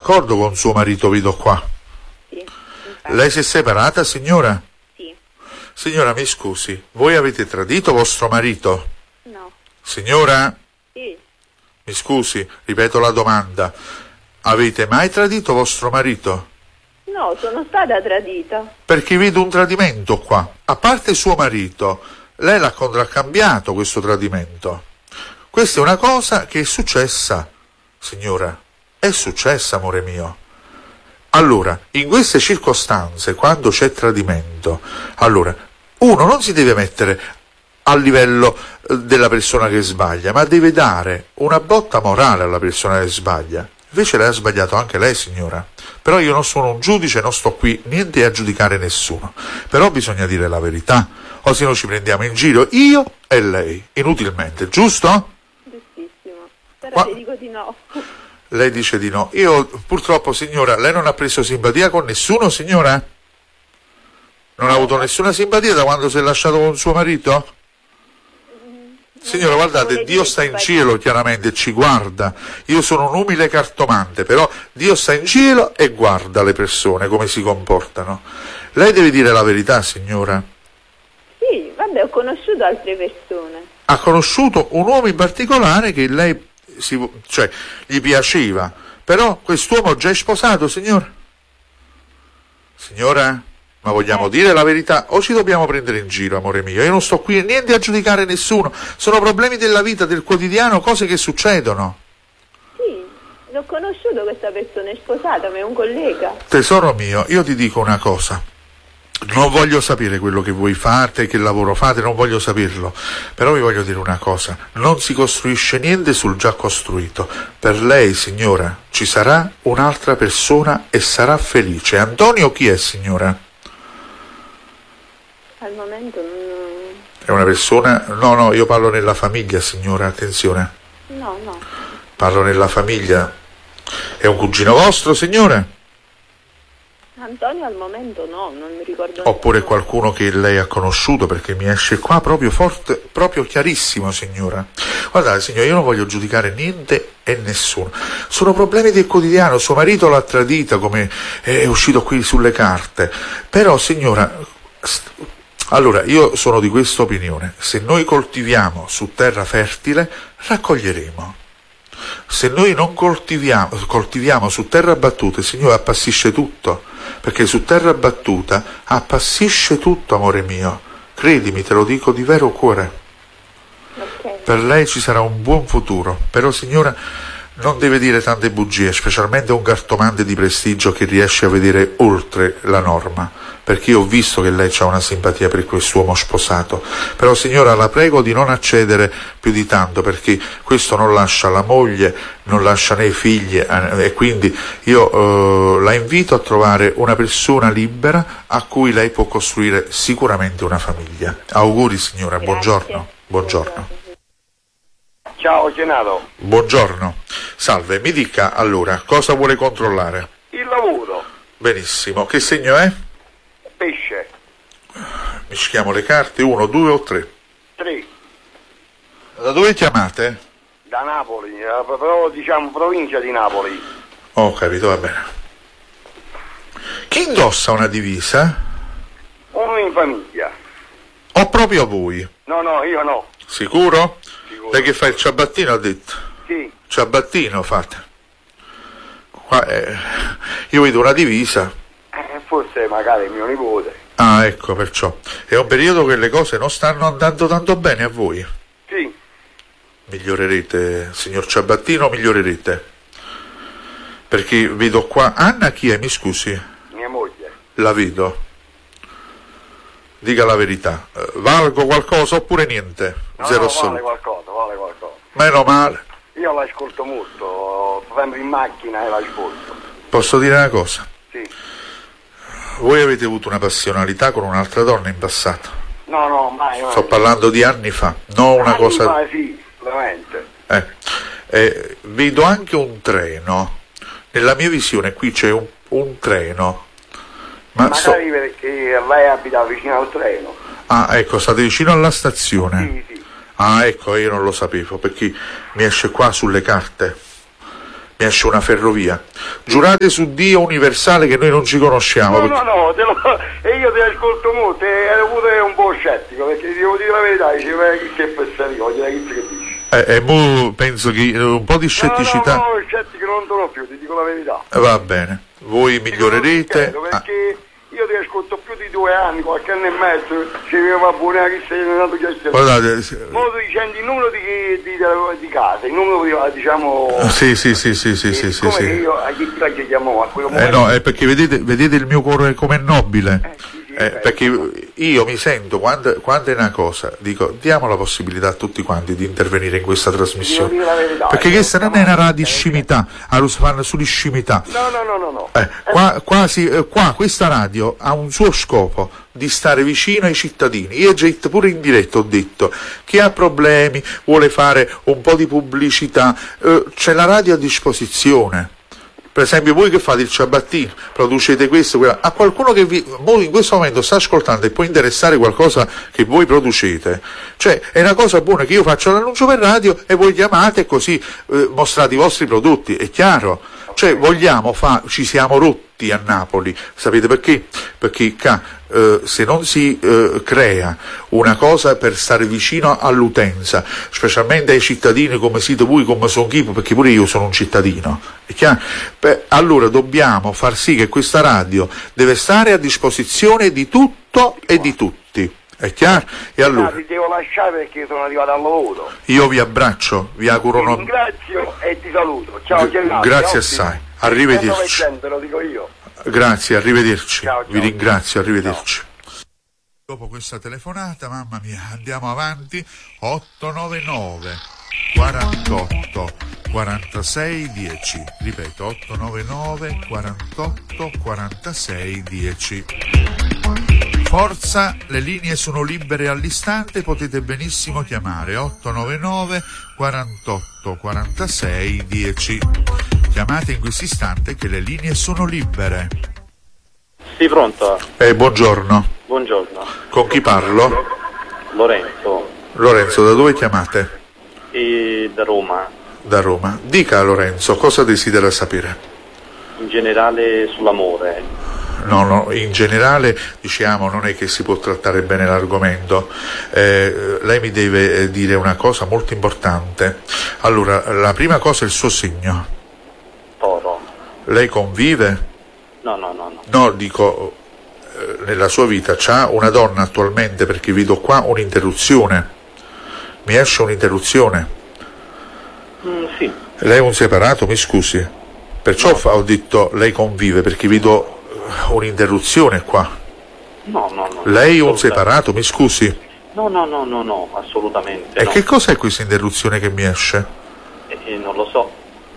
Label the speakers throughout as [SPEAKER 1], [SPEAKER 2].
[SPEAKER 1] d'accordo con suo marito, vedo qua.
[SPEAKER 2] Sì.
[SPEAKER 1] Lei si è separata, signora?
[SPEAKER 2] Sì.
[SPEAKER 1] Signora, mi scusi, voi avete tradito vostro marito?
[SPEAKER 2] No.
[SPEAKER 1] Signora?
[SPEAKER 2] Sì.
[SPEAKER 1] Mi scusi, ripeto la domanda. Avete mai tradito vostro marito?
[SPEAKER 2] No, sono stata tradita.
[SPEAKER 1] Perché vedo un tradimento qua. A parte suo marito, lei l'ha contraccambiato questo tradimento. Questa è una cosa che è successa, signora. È successa, amore mio. Allora, in queste circostanze, quando c'è tradimento, allora, uno non si deve mettere a livello della persona che sbaglia, ma deve dare una botta morale alla persona che sbaglia. Invece lei ha sbagliato anche lei, signora. Però io non sono un giudice, non sto qui niente a giudicare nessuno. Però bisogna dire la verità, o se no ci prendiamo in giro io e lei, inutilmente, giusto?
[SPEAKER 2] Giustissimo. Però le dico di no.
[SPEAKER 1] Lei dice di no. Io purtroppo, signora, lei non ha preso simpatia con nessuno, signora? Non ha avuto nessuna simpatia da quando si è lasciato con suo marito? Signora, guardate, Dio sta in cielo, chiaramente, ci guarda. Io sono un umile cartomante, però Dio sta in cielo e guarda le persone, come si comportano. Lei deve dire la verità, signora.
[SPEAKER 2] Sì, vabbè, ho conosciuto altre persone.
[SPEAKER 1] Ha conosciuto un uomo in particolare che lei, cioè, gli piaceva. Però quest'uomo già è sposato, signora? Signora? Ma vogliamo dire la verità o ci dobbiamo prendere in giro, amore mio? Io non sto qui niente a giudicare nessuno. Sono problemi della vita, del quotidiano, cose che succedono.
[SPEAKER 2] Sì, l'ho conosciuto questa persona, è sposata, ma è un collega.
[SPEAKER 1] Tesoro mio, io ti dico una cosa. Non voglio sapere quello che voi fate, che lavoro fate, non voglio saperlo. Però vi voglio dire una cosa. Non si costruisce niente sul già costruito. Per lei, signora, ci sarà un'altra persona e sarà felice. Antonio chi è, signora?
[SPEAKER 2] Al momento non...
[SPEAKER 1] È una persona... No, io parlo nella famiglia, signora, attenzione.
[SPEAKER 2] No.
[SPEAKER 1] Parlo nella famiglia. È un cugino vostro, signora?
[SPEAKER 2] Antonio al momento no, non mi ricordo.
[SPEAKER 1] Oppure qualcuno che lei ha conosciuto, perché mi esce qua proprio forte, proprio chiarissimo, signora. Guardate, signora, io non voglio giudicare niente e nessuno. Sono problemi del quotidiano. Suo marito l'ha tradita, come è uscito qui sulle carte. Però, signora... Allora, io sono di questa opinione. Se noi coltiviamo su terra fertile, raccoglieremo. Se noi non coltiviamo su terra battuta, il Signore appassisce tutto. Perché su terra battuta appassisce tutto, amore mio. Credimi, te lo dico di vero cuore.
[SPEAKER 2] Okay.
[SPEAKER 1] Per lei ci sarà un buon futuro. Però, signora, non deve dire tante bugie, specialmente un cartomante di prestigio che riesce a vedere oltre la norma. Perché io ho visto che lei ha una simpatia per quest'uomo sposato. Però, signora, la prego di non accedere più di tanto, perché questo non lascia la moglie, non lascia né i figli, e quindi io la invito a trovare una persona libera a cui lei può costruire sicuramente una famiglia. Auguri, signora.
[SPEAKER 2] Grazie.
[SPEAKER 1] Buongiorno. Buongiorno.
[SPEAKER 3] Ciao Genato.
[SPEAKER 1] Buongiorno. Salve, mi dica allora, cosa vuole controllare?
[SPEAKER 3] Il lavoro.
[SPEAKER 1] Benissimo. Che segno è?
[SPEAKER 3] Pesce.
[SPEAKER 1] Mischiamo le carte, 1, 2 o 3?
[SPEAKER 3] 3.
[SPEAKER 1] Da dove chiamate?
[SPEAKER 3] Da Napoli, però diciamo provincia di Napoli.
[SPEAKER 1] Ho capito, va bene. Chi indossa una divisa?
[SPEAKER 3] Uno in famiglia.
[SPEAKER 1] O proprio voi?
[SPEAKER 3] No, io no.
[SPEAKER 1] Sicuro?
[SPEAKER 3] Sicuro.
[SPEAKER 1] Lei che fa il ciabattino ha detto?
[SPEAKER 3] Sì.
[SPEAKER 1] Ciabattino fate. Qua io vedo una divisa.
[SPEAKER 3] Forse magari mio nipote.
[SPEAKER 1] Ah, ecco, perciò. È un periodo che le cose non stanno andando tanto bene a voi.
[SPEAKER 3] Sì.
[SPEAKER 1] Migliorerete, signor Ciabattino, migliorerete. Perché vedo qua... Anna chi è, mi scusi?
[SPEAKER 3] Mia moglie.
[SPEAKER 1] La vedo. Dica la verità. Valgo qualcosa oppure niente? Zero assoluto.
[SPEAKER 3] Vale qualcosa.
[SPEAKER 1] Meno male.
[SPEAKER 3] Io l'ascolto molto, sempre in macchina e l'ascolto.
[SPEAKER 1] Posso dire una cosa?
[SPEAKER 3] Sì.
[SPEAKER 1] Voi avete avuto una passionalità con un'altra donna in passato?
[SPEAKER 3] No, mai.
[SPEAKER 1] Sto parlando di anni fa, non una cosa...
[SPEAKER 3] Ma sì, veramente.
[SPEAKER 1] Vedo anche un treno. Nella mia visione qui c'è un treno.
[SPEAKER 3] Magari perché lei abita vicino al treno.
[SPEAKER 1] Ah, ecco, state vicino alla stazione.
[SPEAKER 3] Sì.
[SPEAKER 1] Ah, ecco, io non lo sapevo, perché mi esce qua sulle carte. mi esce una ferrovia. Giurate su Dio universale che noi non ci conosciamo.
[SPEAKER 3] No, e io ti ascolto molto, e ero pure un po' scettico, perché devo dire la verità, diceva che pensavi, voglio dire che dici.
[SPEAKER 1] E mo penso che un po' di scetticità...
[SPEAKER 3] No, scettico non sono più, ti dico la verità.
[SPEAKER 1] Va bene, voi migliorerete...
[SPEAKER 3] Perché io ti ascolto più di 2 anni, qualche anno e mezzo, ci va buona che sei andato già a
[SPEAKER 1] Guardate...
[SPEAKER 3] Mo tu dicendi il numero di casa, il numero diciamo...
[SPEAKER 1] Sì.
[SPEAKER 3] Come io a chi la chiamo a quello momento?
[SPEAKER 1] No, è perché vedete il mio cuore com'è nobile. Perché io mi sento, quando è una cosa, dico, diamo la possibilità a tutti quanti di intervenire in questa trasmissione. Perché questa non è una radio di scimità, fanno solo di scimità.
[SPEAKER 3] No.
[SPEAKER 1] Qua questa radio ha un suo scopo, di stare vicino ai cittadini. Io già pure in diretta ho detto, chi ha problemi, vuole fare un po' di pubblicità, c'è la radio a disposizione. Per esempio voi che fate il ciabattino, producete questo, quello. A qualcuno che in questo momento sta ascoltando e può interessare qualcosa che voi producete, cioè è una cosa buona che io faccio l'annuncio per radio e voi chiamate e così mostrate i vostri prodotti, è chiaro? Cioè vogliamo ci siamo rotti a Napoli, sapete perché? Perché se non si crea una cosa per stare vicino all'utenza, specialmente ai cittadini come siete voi, come sono io, perché pure io sono un cittadino, è chiaro? Allora dobbiamo far sì che questa radio deve stare a disposizione di tutto e di tutti, è chiaro? E allora
[SPEAKER 3] ti devo lasciare perché sono arrivato al lavoro.
[SPEAKER 1] io vi abbraccio, vi auguro
[SPEAKER 3] Ti ringrazio e ti saluto. Ciao Gerardo.
[SPEAKER 1] Grazie assai, arrivederci.
[SPEAKER 3] Lo dico io.
[SPEAKER 1] Grazie, arrivederci.
[SPEAKER 3] Ciao.
[SPEAKER 1] Vi ringrazio, arrivederci. Ciao. Dopo questa telefonata, mamma mia, andiamo avanti. 899 48 46 10. Ripeto, 899 48 46 10. Forza, le linee sono libere all'istante, potete benissimo chiamare 899 48 46 10. Chiamate in questo istante che le linee sono libere.
[SPEAKER 4] Sì, pronto?
[SPEAKER 1] Buongiorno.
[SPEAKER 4] Buongiorno.
[SPEAKER 1] Con chi parlo?
[SPEAKER 4] Lorenzo.
[SPEAKER 1] Lorenzo, da dove chiamate?
[SPEAKER 4] Da Roma.
[SPEAKER 1] Da Roma. Dica Lorenzo, cosa desidera sapere?
[SPEAKER 4] In generale sull'amore.
[SPEAKER 1] No, in generale diciamo non è che si può trattare bene l'argomento. Lei mi deve dire una cosa molto importante. Allora, la prima cosa è il suo segno.
[SPEAKER 4] Toro.
[SPEAKER 1] Lei convive?
[SPEAKER 4] No.
[SPEAKER 1] No, dico, nella sua vita c'ha una donna attualmente, perché vedo qua un'interruzione. Mi esce un'interruzione.
[SPEAKER 4] Sì.
[SPEAKER 1] Lei è un separato, mi scusi. Perciò ho detto lei convive, perché vedo un'interruzione qua.
[SPEAKER 4] No.
[SPEAKER 1] Lei è un separato, mi scusi?
[SPEAKER 4] No, assolutamente
[SPEAKER 1] E
[SPEAKER 4] no.
[SPEAKER 1] che cos'è questa interruzione che mi esce?
[SPEAKER 4] Non lo so.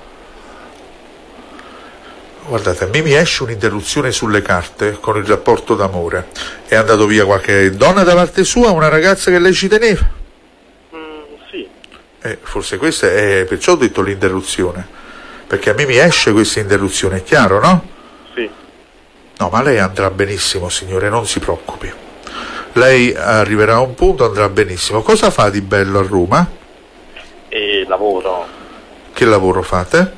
[SPEAKER 1] Guardate, a me mi esce un'interruzione sulle carte con il rapporto d'amore. È andato via qualche donna da parte sua, una ragazza che lei ci teneva?
[SPEAKER 4] Sì.
[SPEAKER 1] Forse questa è, perciò ho detto l'interruzione, perché a me mi esce questa interruzione, è chiaro, no?
[SPEAKER 4] Sì.
[SPEAKER 1] No, ma lei andrà benissimo, signore, non si preoccupi. Lei arriverà a un punto, andrà benissimo. Cosa fa di bello a Roma?
[SPEAKER 4] Lavoro.
[SPEAKER 1] Che lavoro fate?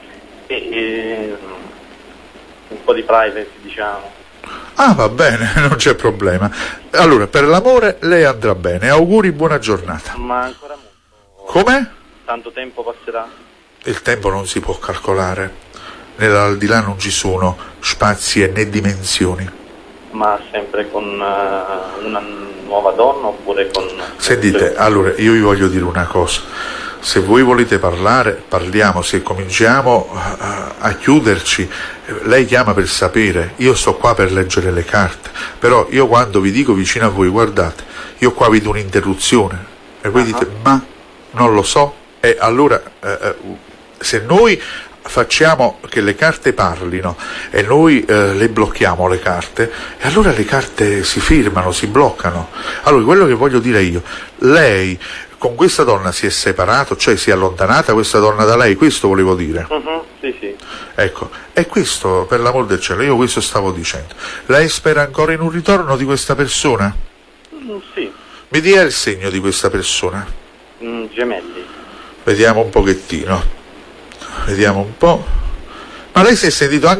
[SPEAKER 4] Un po' di privacy, diciamo.
[SPEAKER 1] Ah, va bene, non c'è problema. Allora, per l'amore lei andrà bene. Auguri, buona giornata.
[SPEAKER 4] Ma ancora molto.
[SPEAKER 1] Come?
[SPEAKER 4] Tanto tempo passerà?
[SPEAKER 1] Il tempo non si può calcolare. Nell'aldilà non ci sono spazi né dimensioni.
[SPEAKER 4] Ma sempre con una nuova donna oppure con...
[SPEAKER 1] Sentite, allora io vi voglio dire una cosa. Se voi volete parlare, parliamo. Se cominciamo a chiuderci, lei chiama per sapere, io sto qua per leggere le carte, però io quando vi dico vicino a voi, guardate, io qua vedo un'interruzione e voi dite, ma non lo so, e allora se noi facciamo che le carte parlino e noi le blocchiamo le carte, e allora le carte si fermano, si bloccano. Allora quello che voglio dire io, lei con questa donna si è separato, cioè si è allontanata questa donna da lei, questo volevo dire.
[SPEAKER 4] Sì.
[SPEAKER 1] Ecco, e questo, per l'amor del cielo, io questo stavo dicendo. Lei spera ancora in un ritorno di questa persona?
[SPEAKER 4] Sì.
[SPEAKER 1] Mi dia il segno di questa persona.
[SPEAKER 4] Gemelli.
[SPEAKER 1] Vediamo un pochettino. Vediamo un po'. Ma lei si è sentito anche